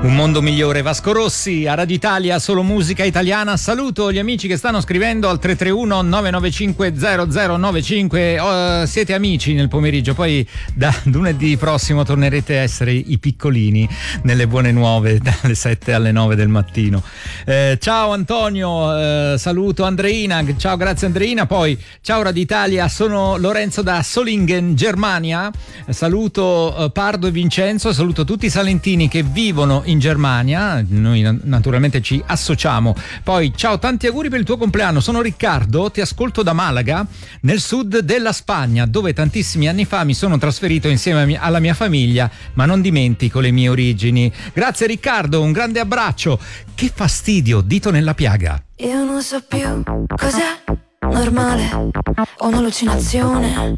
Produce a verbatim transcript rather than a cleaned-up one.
Un mondo migliore, Vasco Rossi, a Radio Italia, solo musica italiana. Saluto gli amici che stanno scrivendo al tre tre uno nove nove cinque zero zero nove cinque. Oh, siete amici nel pomeriggio, poi da lunedì prossimo tornerete a essere i piccolini nelle buone nuove dalle sette alle nove del mattino. Eh, ciao Antonio, eh, saluto Andreina, ciao, grazie Andreina. Poi ciao Radio Italia, sono Lorenzo da Solingen, Germania. Saluto eh, Pardo e Vincenzo, saluto tutti i salentini che vivono in Germania, noi naturalmente ci associamo. Poi ciao, tanti auguri per il tuo compleanno, sono Riccardo, ti ascolto da Malaga, nel sud della Spagna, dove tantissimi anni fa mi sono trasferito insieme alla mia famiglia, ma non dimentico le mie origini. Grazie Riccardo, un grande abbraccio. Che fastidio, dito nella piaga. Io non so più cos'è normale o un'allucinazione.